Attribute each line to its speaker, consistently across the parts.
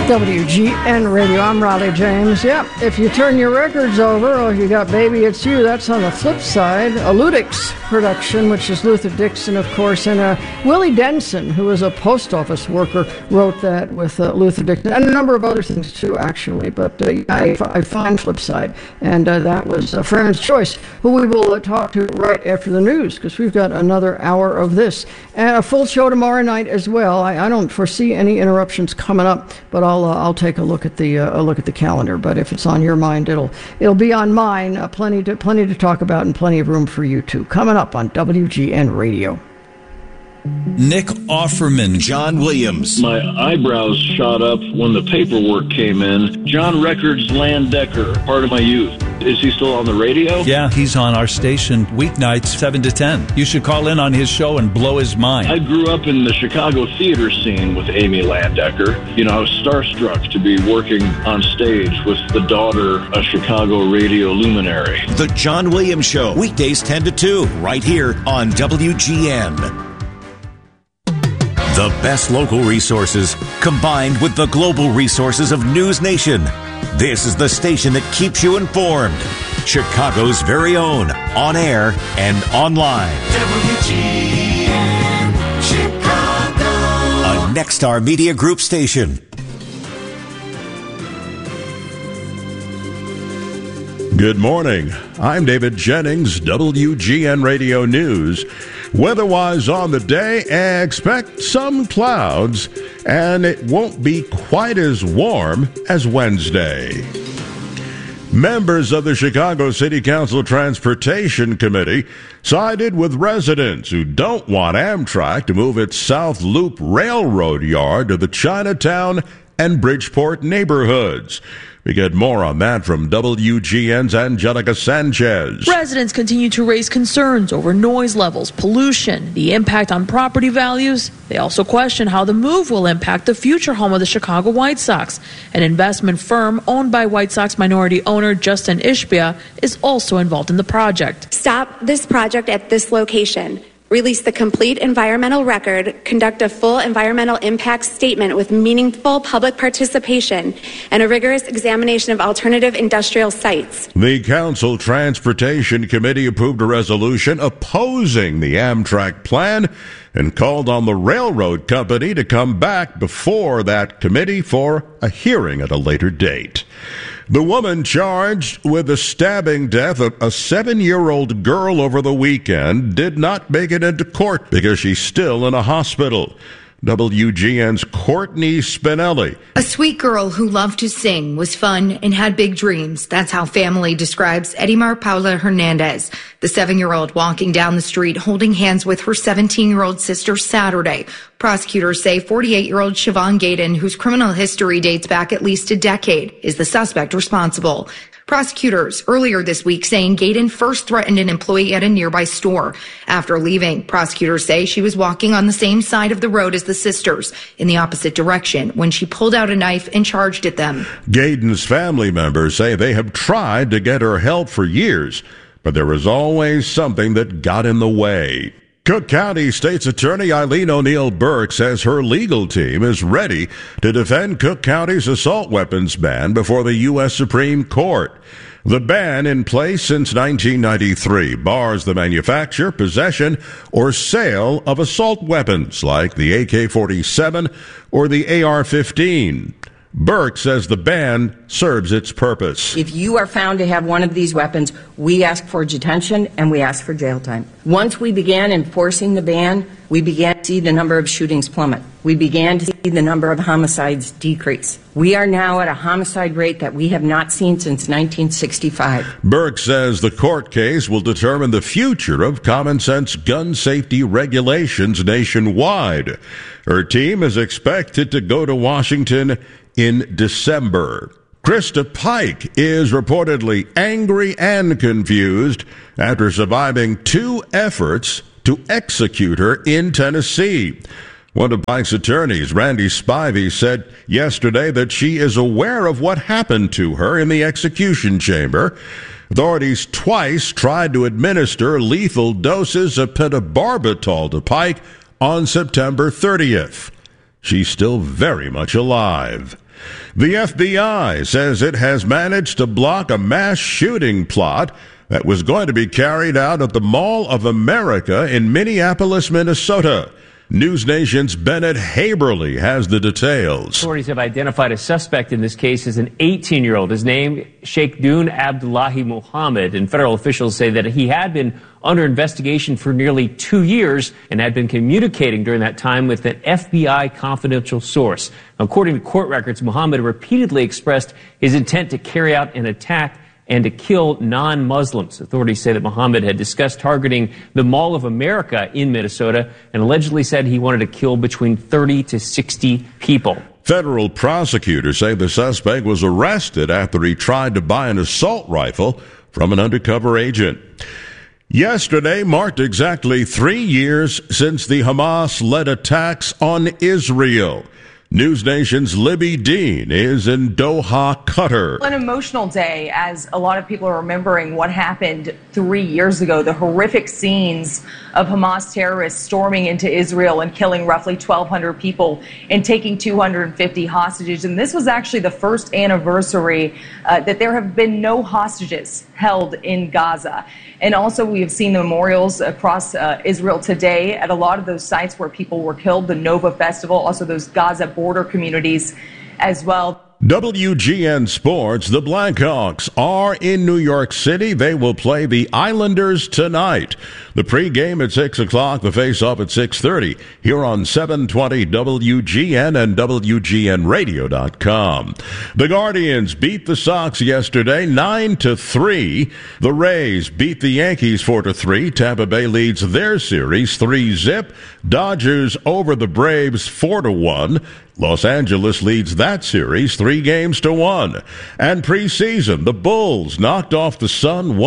Speaker 1: WGN Radio, I'm Raleigh James. Yep, if you turn your records over, or if you got Baby It's You, that's on the flip side. A Ludix production, which is Luther Dixon, of course, and Willie Denson, who was a post office worker, wrote that with Luther Dixon, and a number of other things too, actually, but I find flip side, and that was Freeman's Choice, who we will talk to right after the news, because we've got another hour of this, and a full show tomorrow night as well. I don't foresee any interruptions coming up, but I'll take a look at the calendar. But if it's on your mind, it'll be on mine. Plenty to talk about, and plenty of room for you too. Coming up on WGN Radio.
Speaker 2: Nick Offerman.
Speaker 3: John Williams.
Speaker 4: My eyebrows shot up when the paperwork came in. John Records Landecker, part of my youth. Is he still on the radio?
Speaker 2: Yeah, he's on our station weeknights 7 to 10. You should call in on his show and blow his mind.
Speaker 4: I grew up in the Chicago theater scene with Amy Landecker. You know, I was starstruck to be working on stage with the daughter of Chicago radio luminary.
Speaker 3: The John Williams Show, weekdays 10 to 2, right here on WGN. The best local resources combined with the global resources of News Nation. This is the station that keeps you informed. Chicago's very own, on air and online. WGN Chicago. A Nexstar Media Group station.
Speaker 5: Good morning. I'm David Jennings, WGN Radio News. Weather-wise on the day, expect some clouds, and it won't be quite as warm as Wednesday. Members of the Chicago City Council Transportation Committee sided with residents who don't want Amtrak to move its South Loop Railroad yard to the Chinatown and Bridgeport neighborhoods. We get more on that from WGN's Angelica Sanchez.
Speaker 6: Residents continue to raise concerns over noise levels, pollution, the impact on property values. They also question how the move will impact the future home of the Chicago White Sox. An investment firm owned by White Sox minority owner Justin Ishbia is also involved in the project.
Speaker 7: Stop this project at this location. Release the complete environmental record, conduct a full environmental impact statement with meaningful public participation, and a rigorous examination of alternative industrial sites.
Speaker 5: The Council Transportation Committee approved a resolution opposing the Amtrak plan and called on the railroad company to come back before that committee for a hearing at a later date. The woman charged with the stabbing death of a 7-year-old girl over the weekend did not make it into court because she's still in a hospital. WGN's Courtney Spinelli.
Speaker 8: A sweet girl who loved to sing, was fun, and had big dreams. That's how family describes Edimar Paula Hernandez, the 7-year-old walking down the street holding hands with her 17-year-old sister Saturday. Prosecutors say 48-year-old Siobhan Gaydon, whose criminal history dates back at least a decade, is the suspect responsible. Prosecutors earlier this week saying Gaydon first threatened an employee at a nearby store. After leaving, prosecutors say she was walking on the same side of the road as the sisters, in the opposite direction, when she pulled out a knife and charged at them.
Speaker 5: Gaydon's family members say they have tried to get her help for years, but there was always something that got in the way. Cook County State's Attorney Eileen O'Neill Burke says her legal team is ready to defend Cook County's assault weapons ban before the U.S. Supreme Court. The ban, in place since 1993, bars the manufacture, possession, or sale of assault weapons like the AK-47 or the AR-15. Burke says the ban serves its purpose.
Speaker 9: If you are found to have one of these weapons, we ask for detention and we ask for jail time. Once we began enforcing the ban, we began to see the number of shootings plummet. We began to see the number of homicides decrease. We are now at a homicide rate that we have not seen since 1965.
Speaker 5: Burke says the court case will determine the future of common sense gun safety regulations nationwide. Her team is expected to go to Washington in December. Krista Pike is reportedly angry and confused after surviving 2 efforts to execute her in Tennessee. One of Pike's attorneys, Randy Spivey, said yesterday that she is aware of what happened to her in the execution chamber. Authorities twice tried to administer lethal doses of pentobarbital to Pike on September 30th. She's still very much alive. The FBI says it has managed to block a mass shooting plot that was going to be carried out at the Mall of America in Minneapolis, Minnesota. News Nation's Bennett Haberly has the details.
Speaker 10: Authorities have identified a suspect in this case as an 18-year-old. His name, Sheikh Dune Abdullahi Muhammad, and federal officials say that he had been under investigation for nearly 2 years and had been communicating during that time with an FBI confidential source. According to court records, Muhammad repeatedly expressed his intent to carry out an attack and to kill non-Muslims. Authorities say that Muhammad had discussed targeting the Mall of America in Minnesota and allegedly said he wanted to kill between 30 to 60 people.
Speaker 5: Federal prosecutors say the suspect was arrested after he tried to buy an assault rifle from an undercover agent. Yesterday marked exactly 3 years since the Hamas-led attacks on Israel. News Nation's Libby Dean is in Doha, Qatar.
Speaker 11: An emotional day as a lot of people are remembering what happened 3 years ago, the horrific scenes of Hamas terrorists storming into Israel and killing roughly 1,200 people and taking 250 hostages. And this was actually the first anniversary that there have been no hostages held in Gaza. And also we have seen the memorials across Israel today at a lot of those sites where people were killed, the Nova Festival, also those Gaza border communities as well.
Speaker 5: WGN Sports, the Blackhawks are in New York City. They will play the Islanders tonight. The pregame at 6 o'clock, the face-off at 6:30 here on 720 WGN and WGNradio.com. The Guardians beat the Sox yesterday 9-3. The Rays beat the Yankees 4-3. Tampa Bay leads their series 3-0. Dodgers over the Braves 4-1. Los Angeles leads that series 3-1. And preseason, the Bulls knocked off the Sun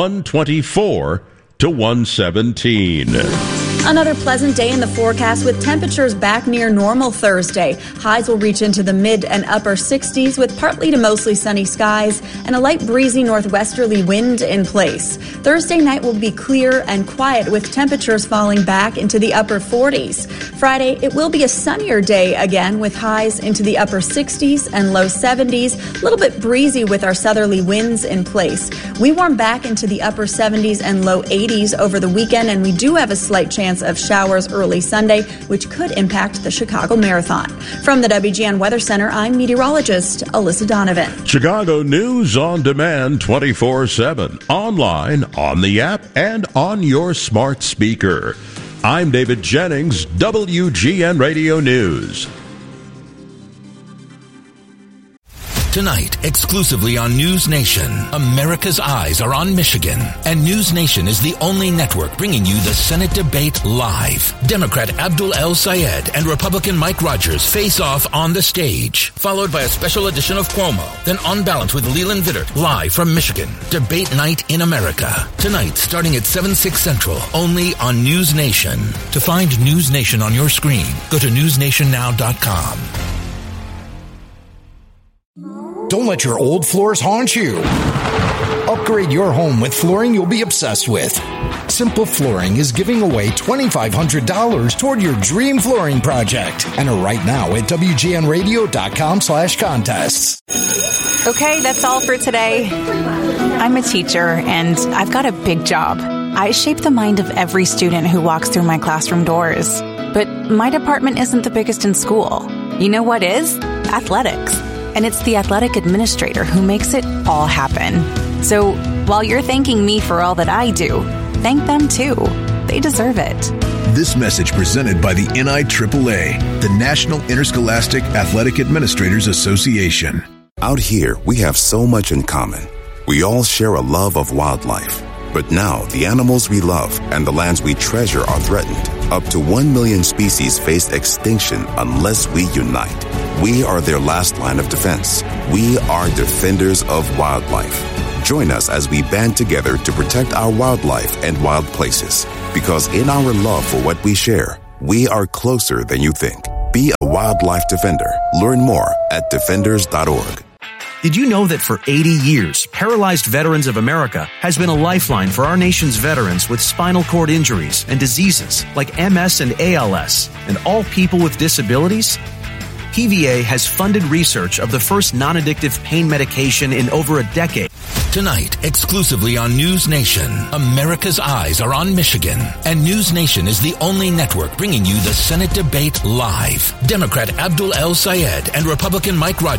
Speaker 5: 124-117.
Speaker 12: Another pleasant day in the forecast with temperatures back near normal Thursday. Highs will reach into the mid and upper 60s with partly to mostly sunny skies and a light breezy northwesterly wind in place. Thursday night will be clear and quiet with temperatures falling back into the upper 40s. Friday, it will be a sunnier day again with highs into the upper 60s and low 70s. A little bit breezy with our southerly winds in place. We warm back into the upper 70s and low 80s over the weekend, and we do have a slight chance of showers early Sunday, which could impact the Chicago Marathon. From the WGN Weather Center, I'm meteorologist Alyssa Donovan.
Speaker 5: Chicago News on demand 24/7, online, on the app, and on your smart speaker. I'm David Jennings, WGN Radio News.
Speaker 13: Tonight, exclusively on News Nation, America's eyes are on Michigan, and News Nation is the only network bringing you the Senate debate live. Democrat Abdul El-Sayed and Republican Mike Rogers face off on the stage, followed by a special edition of Cuomo, then On Balance with Leland Vittert, live from Michigan. Debate night in America. Tonight, starting at 7/6 Central, only on News Nation. To find News Nation on your screen, go to newsnationnow.com.
Speaker 14: Don't let your old floors haunt you. Upgrade your home with flooring you'll be obsessed with. Simple Flooring is giving away $2,500 toward your dream flooring project. Enter right now at WGNradio.com/contests.
Speaker 15: Okay, that's all for today. I'm a teacher, and I've got a big job. I shape the mind of every student who walks through my classroom doors. But my department isn't the biggest in school. You know what is? Athletics. And it's the athletic administrator who makes it all happen. So while you're thanking me for all that I do, thank them too. They deserve it.
Speaker 16: This message presented by the NIAAA, the National Interscholastic Athletic Administrators Association.
Speaker 17: Out here, we have so much in common. We all share a love of wildlife. But now, the animals we love and the lands we treasure are threatened. Up to 1 million species face extinction unless we unite. We are their last line of defense. We are defenders of wildlife. Join us as we band together to protect our wildlife and wild places. Because in our love for what we share, we are closer than you think. Be a wildlife defender. Learn more at defenders.org.
Speaker 18: Did you know that for 80 years, Paralyzed Veterans of America has been a lifeline for our nation's veterans with spinal cord injuries and diseases like MS and ALS, and all people with disabilities? PVA has funded research of the first non-addictive pain medication in over a decade.
Speaker 13: Tonight, exclusively on News Nation, America's eyes are on Michigan, and News Nation is the only network bringing you the Senate debate live. Democrat Abdul El Sayed and Republican Mike Rogers